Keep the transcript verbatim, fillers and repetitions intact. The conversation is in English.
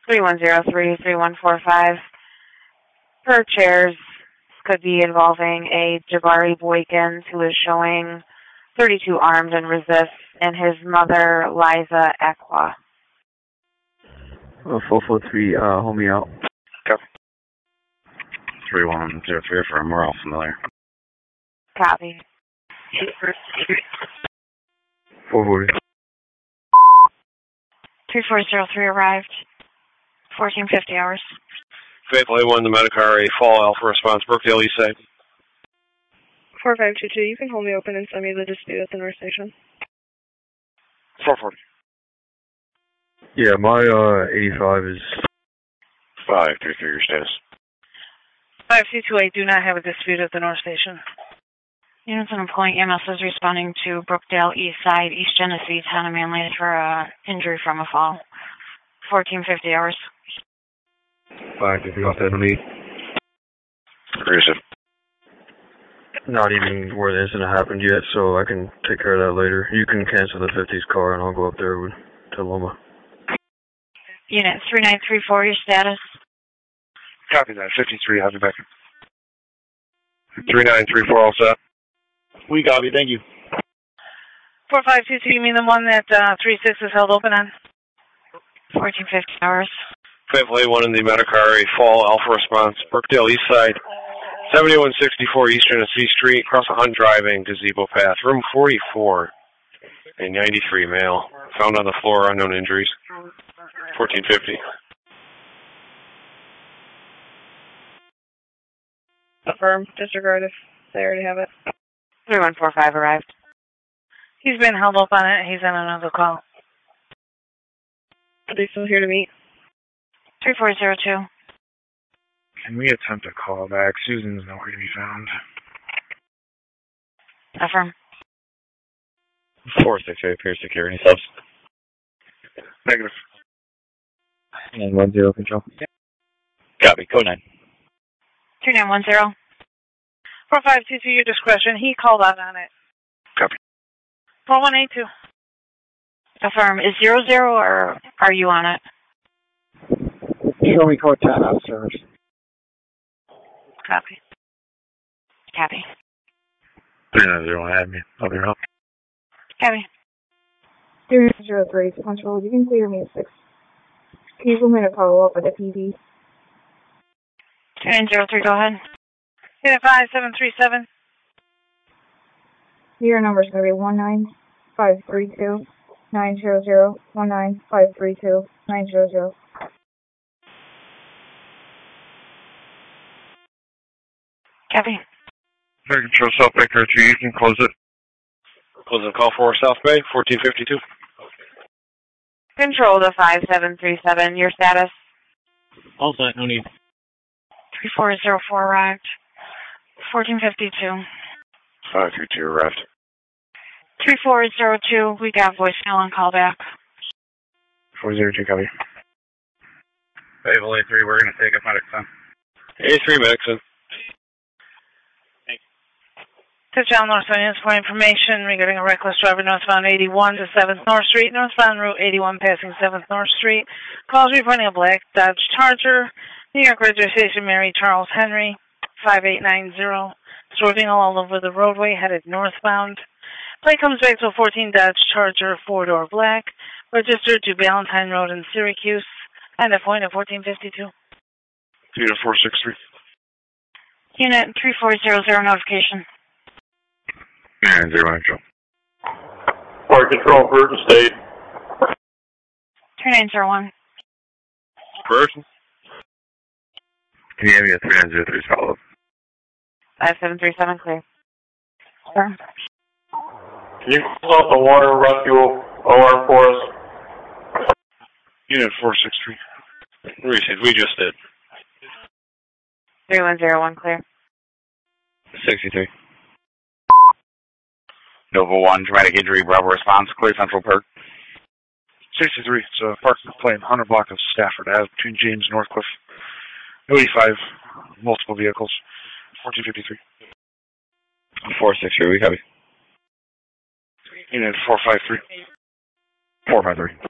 three one zero three, three one four five. Per chairs could be involving a Jabari Boykins who is showing thirty-two armed and resists, and his mother, Liza Equa. Uh, four four three, uh, hold me out. Copy. three one zero three for him, we're all familiar. Copy. four four zero. three four zero three arrived. fourteen fifty hours. Faithful A one, the Medicare, a fall alpha response, Brookdale East Side. four five two two, you can hold me open and send me the dispute at the nurse station. four forty. Yeah, my, uh, eighty-five is... five three three, your status. five two two eight, do not have a dispute at the north station. Units and employing E M S is responding to Brookdale East Side, East Genesee, town of Manly for uh, injury from a fall. fourteen fifty hours. five fifty off that lead. Aggressive. Not even where the incident happened yet, so I can take care of that later. You can cancel the fifties car and I'll go up there with, to Loma. Unit three nine three four, your status? Copy that, fifty-three, I'll be back. three nine three four, all set. We copy, thank you. four five two two, you mean the one that uh, three six is held open on? fourteen fifty hours. Faithful A one in the Medicare, a fall alpha response, Brookdale East Side, seventy-one sixty-four East Genesee Street, across the Hunt Driving, Gazebo Path, room forty-four, a ninety-three male, found on the floor, unknown injuries, fourteen fifty. Affirm, disregard if they already have it. three one four five arrived. He's been held up on it, he's on another call. Are they still here to meet? three four zero two. Can we attempt a call back? Susan's nowhere to be found. Affirm. four six eight, Pier Security Subs. Negative. And one zero control. Copy, code nine. three nine one zero. four five two two, your discretion, he called out on it. Copy. four one eight two. Affirm. Is zero zero or are you on it? Show me code ten out of service. Copy. Copy. three nine zero one, add me. I'll be around. Copy. zero zero three, Control, you can clear me at six. Can you go in and follow up with the P D? two nine zero three, go ahead. Unit five seven three seven. Your number is going to be one nine five three two nine zero zero one nine five three two nine zero zero. Copy. Very control, South Bay, Curtis, you can close it. Close the call for South Bay, fourteen fifty-two. Control to five seven three seven, your status? All set, no need. three four zero four arrived. fourteen fifty-two. five three two arrived. three four zero two, we got voicemail on callback. four zero two, copy. Faithful A three, we're going to take a medic son. A three, Medicine. Touchdown Northbound units for information regarding a reckless driver northbound eighty-one to seventh North Street, northbound Route eighty-one passing seventh North Street. Calls reporting a black Dodge Charger, New York registration Mary Charles Henry, five eight nine zero, swerving all over the roadway headed northbound. Plate comes back to a fourteen Dodge Charger four-door black, registered to Valentine Road in Syracuse, and a point of fourteen fifty-two. Unit four six three. Unit three four zero zero notification. And zero control. Park control, Burton State. three nine zero one. Person. Can you give me a three nine zero three follow-up? five seven three seven, clear. Sir. Can you close out the water rescue O R for us? Unit four six three. Received, we just did. three one zero one, clear. sixty-three. Nova one, traumatic injury, Bravo response, clear Central Park. sixty-three, it's a park plane, one hundred block of Stafford Ave between James and Northcliffe. eighty-five, multiple vehicles, fourteen fifty-three. four six three, we copy. Unit four five three. four five three.